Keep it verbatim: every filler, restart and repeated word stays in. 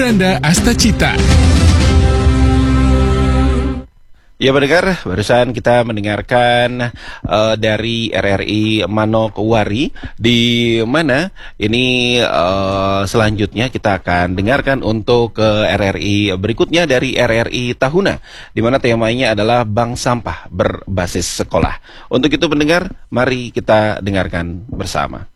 Yuranda Astacita. Ya pendengar, barusan kita mendengarkan uh, dari R R I Manokwari, di mana ini uh, selanjutnya kita akan dengarkan untuk ke uh, R R I berikutnya dari R R I Tahuna, di mana temanya adalah bank sampah berbasis sekolah. Untuk itu pendengar, mari kita dengarkan bersama.